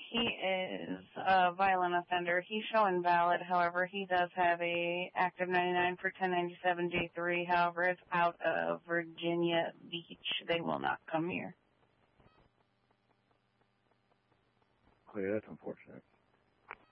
He is a violent offender. He's showing valid. However, he does have a active 99 for 1097 J3. However, it's out of Virginia Beach. They will not come here. Oh, yeah, that's unfortunate.